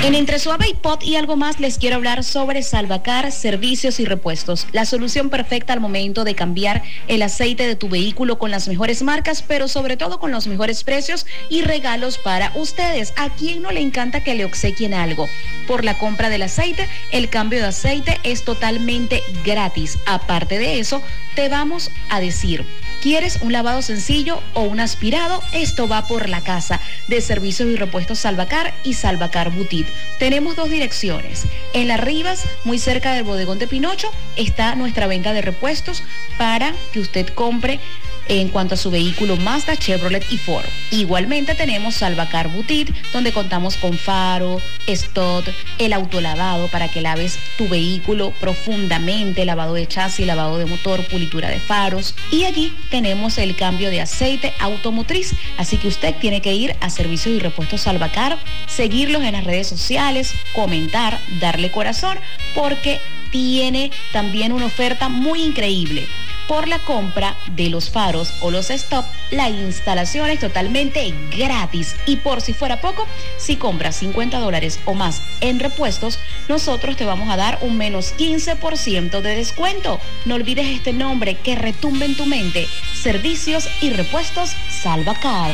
En Entre Suave y Pot y algo más les quiero hablar sobre Salvacar Servicios y Repuestos, la solución perfecta al momento de cambiar el aceite de tu vehículo con las mejores marcas, pero sobre todo con los mejores precios y regalos para ustedes. ¿A quién no le encanta que le obsequien algo? Por la compra del aceite, el cambio de aceite es totalmente gratis. Aparte de eso, te vamos a decir, ¿quieres un lavado sencillo o un aspirado? Esto va por la casa de Servicios y Repuestos Salvacar y Salvacar Boutique. Tenemos dos direcciones. En Las Rivas, muy cerca del bodegón de Pinocho, está nuestra venta de repuestos para que usted compre en cuanto a su vehículo Mazda, Chevrolet y Ford. Igualmente tenemos Salvacar Boutique, donde contamos con faro, stop, el autolavado para que laves tu vehículo profundamente, lavado de chasis, lavado de motor, pulitura de faros. Y allí tenemos el cambio de aceite automotriz. Así que usted tiene que ir a Servicios y Repuestos Salvacar, seguirlos en las redes sociales, comentar, darle corazón, porque tiene también una oferta muy increíble. Por la compra de los faros o los stop, la instalación es totalmente gratis. Y por si fuera poco, si compras $50 o más en repuestos, nosotros te vamos a dar un menos 15% de descuento. No olvides este nombre que retumbe en tu mente: Servicios y Repuestos Salvacar.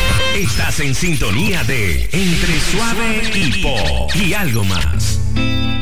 Estás en sintonía de Entre Suave y Pop y algo más.